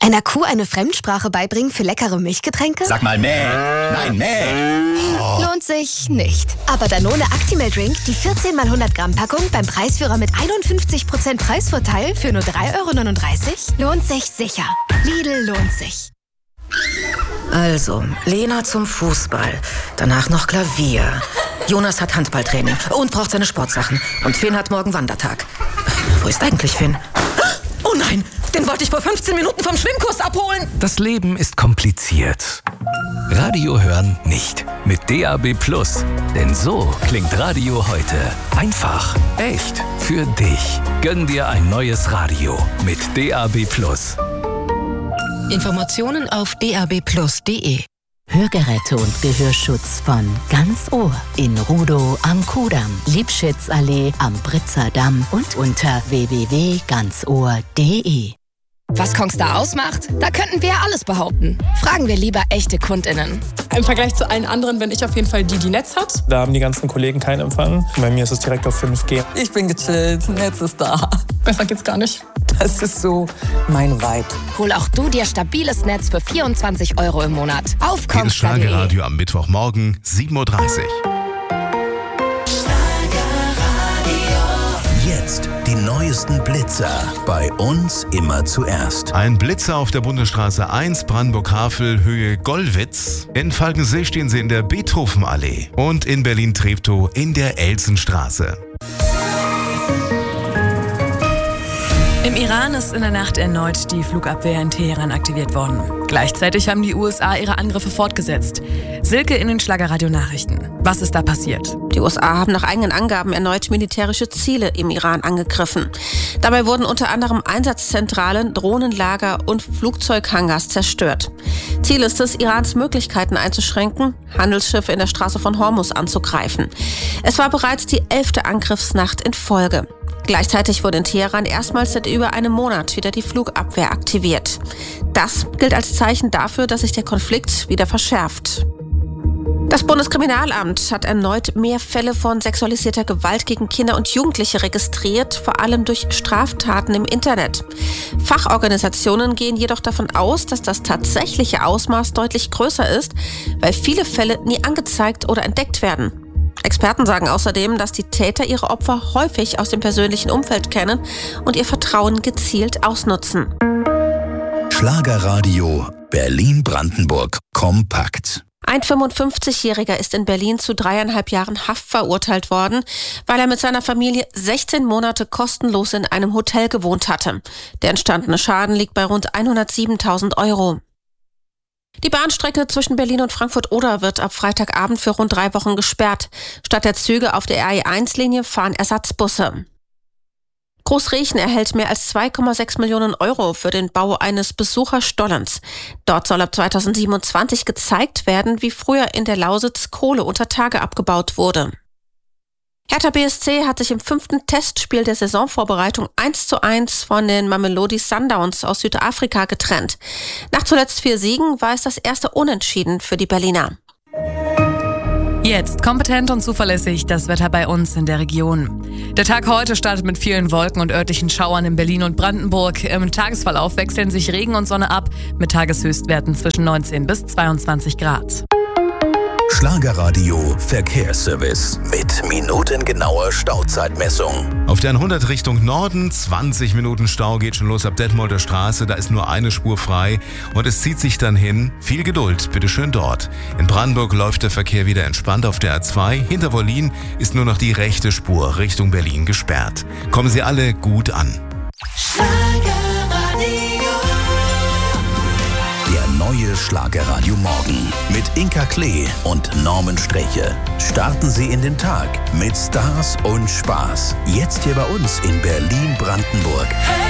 Einer Kuh eine Fremdsprache beibringen für leckere Milchgetränke? Sag mal mäh. Nein, mäh. Oh. Lohnt sich nicht. Aber Danone Actimel Drink, die 14 x 100 Gramm Packung beim Preisführer mit 51% Preisvorteil für nur 3,39 €, lohnt sich sicher. Lidl lohnt sich. Also, Lena zum Fußball, danach noch Klavier. Jonas hat Handballtraining und braucht seine Sportsachen. Und Finn hat morgen Wandertag. Wo ist eigentlich Finn? Oh nein, den wollte ich vor 15 Minuten vom Schwimmkurs abholen. Das Leben ist kompliziert. Radio hören nicht. Mit DAB+. Denn so klingt Radio heute. Einfach, echt, für dich. Gönn dir ein neues Radio mit DAB+. Informationen auf dabplus.de. Hörgeräte und Gehörschutz von Ganz Ohr in Rudow am Kudamm, Liebschitzallee am Britzer Damm und unter www.ganzohr.de. Was Kongstar ausmacht? Da könnten wir ja alles behaupten. Fragen wir lieber echte KundInnen. Im Vergleich zu allen anderen bin ich auf jeden Fall die Netz hat. Da haben die ganzen Kollegen keinen Empfang. Bei mir ist es direkt auf 5G. Ich bin gechillt, Netz ist da. Besser geht's gar nicht. Das ist so mein Vibe. Hol auch du dir stabiles Netz für 24 € im Monat. Auf Hier ist Kongstar.de. Schlagerradio am Mittwochmorgen, 7:30 Uhr. Jetzt die neuesten Blitzer. Bei uns immer zuerst. Ein Blitzer auf der Bundesstraße 1, Brandenburg-Havel, Höhe Gollwitz. In Falkensee stehen sie in der Beethovenallee. Und in Berlin-Treptow in der Elsenstraße. Im Iran ist in der Nacht erneut die Flugabwehr in Teheran aktiviert worden. Gleichzeitig haben die USA ihre Angriffe fortgesetzt. Silke in den Schlagerradio-Nachrichten. Was ist da passiert? Die USA haben nach eigenen Angaben erneut militärische Ziele im Iran angegriffen. Dabei wurden unter anderem Einsatzzentralen, Drohnenlager und Flugzeughangars zerstört. Ziel ist es, Irans Möglichkeiten einzuschränken, Handelsschiffe in der Straße von Hormuz anzugreifen. Es war bereits die 11. Angriffsnacht in Folge. Gleichzeitig wurde in Teheran erstmals seit über einem Monat wieder die Flugabwehr aktiviert. Das gilt als Zeichen dafür, dass sich der Konflikt wieder verschärft. Das Bundeskriminalamt hat erneut mehr Fälle von sexualisierter Gewalt gegen Kinder und Jugendliche registriert, vor allem durch Straftaten im Internet. Fachorganisationen gehen jedoch davon aus, dass das tatsächliche Ausmaß deutlich größer ist, weil viele Fälle nie angezeigt oder entdeckt werden. Experten sagen außerdem, dass die Täter ihre Opfer häufig aus dem persönlichen Umfeld kennen und ihr Vertrauen gezielt ausnutzen. Schlagerradio Berlin-Brandenburg kompakt. Ein 55-Jähriger ist in Berlin zu 3,5 Jahren Haft verurteilt worden, weil er mit seiner Familie 16 Monate kostenlos in einem Hotel gewohnt hatte. Der entstandene Schaden liegt bei rund 107.000 €. Die Bahnstrecke zwischen Berlin und Frankfurt-Oder wird ab Freitagabend für rund 3 Wochen gesperrt. Statt der Züge auf der RE1-Linie fahren Ersatzbusse. Großriechen erhält mehr als 2,6 Millionen € für den Bau eines Besucherstollens. Dort soll ab 2027 gezeigt werden, wie früher in der Lausitz Kohle unter Tage abgebaut wurde. Hertha BSC hat sich im 5. Testspiel der Saisonvorbereitung 1:1 von den Mamelodi Sundowns aus Südafrika getrennt. Nach zuletzt 4 Siegen war es das erste Unentschieden für die Berliner. Jetzt kompetent und zuverlässig das Wetter bei uns in der Region. Der Tag heute startet mit vielen Wolken und örtlichen Schauern in Berlin und Brandenburg. Im Tagesverlauf wechseln sich Regen und Sonne ab mit Tageshöchstwerten zwischen 19 bis 22 Grad. Schlagerradio Verkehrsservice mit minutengenauer Stauzeitmessung. Auf der 100 Richtung Norden, 20 Minuten Stau geht schon los ab Detmolder Straße. Da ist nur eine Spur frei und es zieht sich dann hin. Viel Geduld, bitteschön dort. In Brandenburg läuft der Verkehr wieder entspannt auf der A2. Hinter Wollin ist nur noch die rechte Spur Richtung Berlin gesperrt. Kommen Sie alle gut an. Der neue Schlagerradio Morgen mit Inka Klee und Norman Streche. Starten Sie in den Tag mit Stars und Spaß. Jetzt hier bei uns in Berlin-Brandenburg.